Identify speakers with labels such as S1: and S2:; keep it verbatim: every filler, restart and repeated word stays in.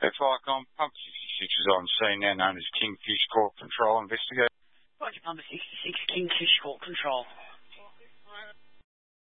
S1: F I COM, Pump sixty-six is on scene, now known as Kingfish Court Control. Investigate.
S2: Roger, Pump sixty-six, Kingfish Court Control.